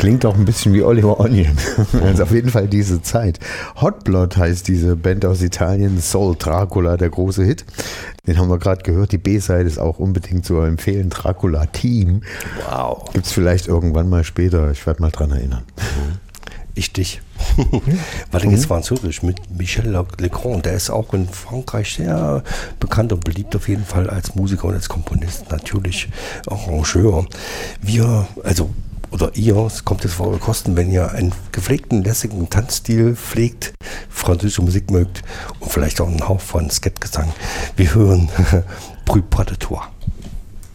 Klingt auch ein bisschen wie Oliver Onion. Also auf jeden Fall diese Zeit. Hot Blood heißt diese Band aus Italien. Soul Dracula, der große Hit. Den haben wir gerade gehört. Die B-Seite ist auch unbedingt zu empfehlen. Dracula Team. Wow. Gibt es vielleicht irgendwann mal später. Ich werde mal dran erinnern. Ich dich. Weil jetzt Französisch mit Michel Legrand, der ist auch in Frankreich sehr bekannt und beliebt auf jeden Fall als Musiker und als Komponist, natürlich Arrangeur. Es kommt jetzt vor eure Kosten, wenn ihr einen gepflegten, lässigen Tanzstil pflegt, französische Musik mögt und vielleicht auch einen Hauch von Skepgesang. Wir hören Bruit Pas de Toi.